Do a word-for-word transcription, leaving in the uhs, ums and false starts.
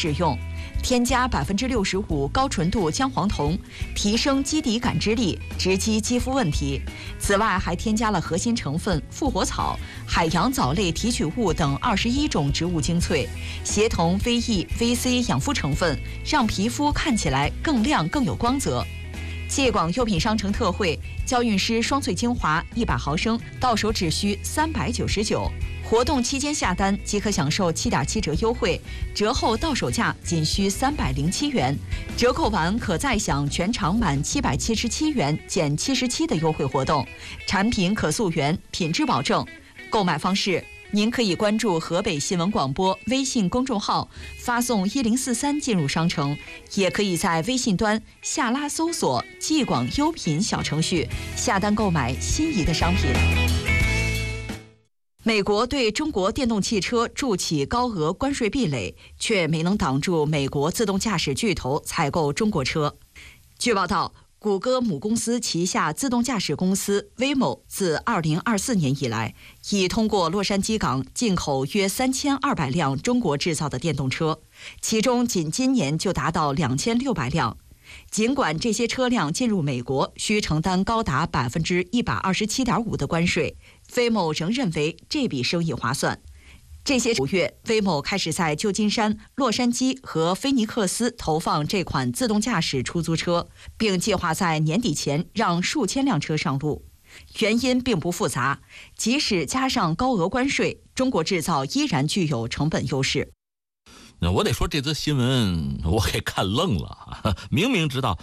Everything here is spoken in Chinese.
使用，添加百分之六十五高纯度姜黄酮，提升基底感知力，直击肌肤问题。此外，还添加了核心成分复活草、海洋藻类提取物等二十一种植物精粹，协同 V E、V C 养肤成分，让皮肤看起来更亮、更有光泽。介广优品商城特惠，娇韵诗双萃精华一百毫升，到手只需三百九十九。活动期间下单即可享受七点七折优惠，折后到手价仅需三百零七元，折扣完可再享全场满七百七十七元减七十七的优惠活动，产品可溯源，品质保证。购买方式：您可以关注河北新闻广播微信公众号，发送一零四三进入商城，也可以在微信端下拉搜索“介广优品”小程序，下单购买心仪的商品。美国对中国电动汽车筑起高额关税壁垒，却没能挡住美国自动驾驶巨头采购中国车。据报道，谷歌母公司旗下自动驾驶公司 Waymo 自二零二四年以来，已通过洛杉矶港进口约三千二百辆中国制造的电动车，其中仅今年就达到两千六百辆。尽管这些车辆进入美国需承担高达百分之一百二十七点五的关税，Waymo仍认为这笔生意划算。这些五月，Waymo开始在旧金山、洛杉矶和菲尼克斯投放这款自动驾驶出租车，并计划在年底前让数千辆车上路。原因并不复杂，即使加上高额关税，中国制造依然具有成本优势。 那我得说，这则新闻我给看愣了。明明知道